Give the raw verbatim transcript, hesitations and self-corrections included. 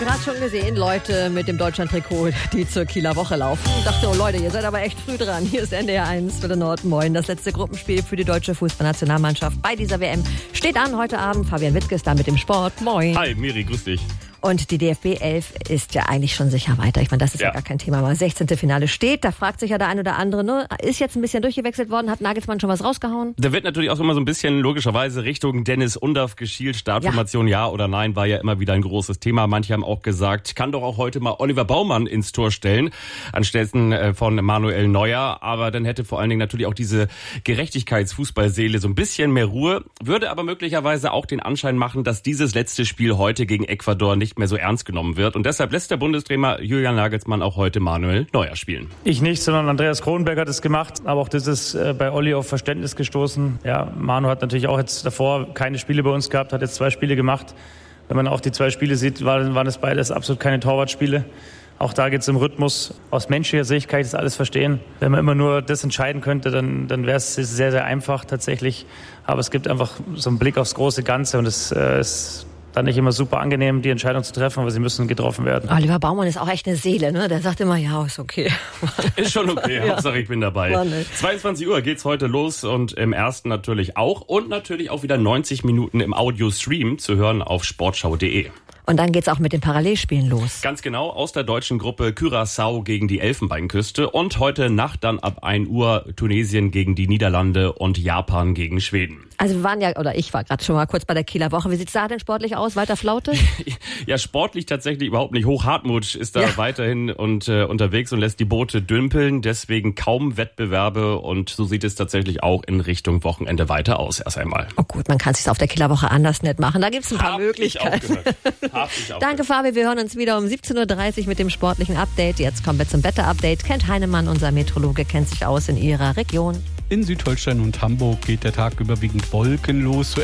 Gerade schon gesehen, Leute mit dem Deutschland-Trikot, die zur Kieler Woche laufen. Ich dachte, oh Leute, ihr seid aber echt früh dran. Hier ist N D R eins für den Nord. Moin. Das letzte Gruppenspiel für die deutsche Fußballnationalmannschaft bei dieser W M steht an heute Abend. Fabian Wittke ist da mit dem Sport. Moin. Hi, Miri, grüß dich. Und die D F B elf ist ja eigentlich schon sicher weiter. Ich meine, das ist ja, ja gar kein Thema. Aber sechzehnte Finale steht. Da fragt sich ja der ein oder andere, ne? Ist jetzt ein bisschen durchgewechselt worden? Hat Nagelsmann schon was rausgehauen? Da wird natürlich auch immer so ein bisschen logischerweise Richtung Dennis Undaff geschielt. Startformation ja. ja oder nein war ja immer wieder ein großes Thema. Manche haben auch gesagt, kann doch auch heute mal Oliver Baumann ins Tor stellen, anstelle von Manuel Neuer. Aber dann hätte vor allen Dingen natürlich auch diese Gerechtigkeitsfußballseele so ein bisschen mehr Ruhe. Würde aber möglicherweise auch den Anschein machen, dass dieses letzte Spiel heute gegen Ecuador nicht mehr so ernst genommen wird. Und deshalb lässt der Bundestrainer Julian Nagelsmann auch heute Manuel Neuer spielen. Ich nicht, sondern Andreas Kronenberg hat es gemacht. Aber auch das ist bei Olli auf Verständnis gestoßen. Ja, Manu hat natürlich auch jetzt davor keine Spiele bei uns gehabt, hat jetzt zwei Spiele gemacht. Wenn man auch die zwei Spiele sieht, waren, waren es beides absolut keine Torwartspiele. Auch da geht es um Rhythmus. Aus menschlicher Sicht kann ich das alles verstehen. Wenn man immer nur das entscheiden könnte, dann, dann wäre es sehr, sehr einfach tatsächlich. Aber es gibt einfach so einen Blick aufs große Ganze und es äh, ist dann nicht immer super angenehm, die Entscheidung zu treffen, aber sie müssen getroffen werden. Oliver Baumann ist auch echt eine Seele, ne? Der sagt immer, ja, ist okay. Ist schon okay, ja. Hauptsache ich bin dabei. zweiundzwanzig Uhr geht's heute los und im ersten natürlich auch. Und natürlich auch wieder neunzig Minuten im Audio-Stream zu hören auf sportschau punkt de. Und dann geht's auch mit den Parallelspielen los. Ganz genau, aus der deutschen Gruppe Curaçao gegen die Elfenbeinküste und heute Nacht dann ab ein Uhr Tunesien gegen die Niederlande und Japan gegen Schweden. Also wir waren ja, oder ich war gerade schon mal kurz bei der Kieler Woche. Wie sieht's da denn sportlich aus? Walter Flaute? Ja, sportlich tatsächlich überhaupt nicht. Hoch Hartmut ist da ja. weiterhin und äh, unterwegs und lässt die Boote dümpeln. Deswegen kaum Wettbewerbe und so sieht es tatsächlich auch in Richtung Wochenende weiter aus erst einmal. Oh gut, man kann es sich auf der Kieler Woche anders nicht machen. Da gibt's ein paar Hab Möglichkeiten. Ich auch ich auch Danke, Fabi. Wir hören uns wieder um siebzehn Uhr dreißig mit dem sportlichen Update. Jetzt kommen wir zum Wetter-Update. Kent Heinemann, unser Meteorologe, kennt sich aus in Ihrer Region. In Südholstein und Hamburg geht der Tag überwiegend wolkenlos.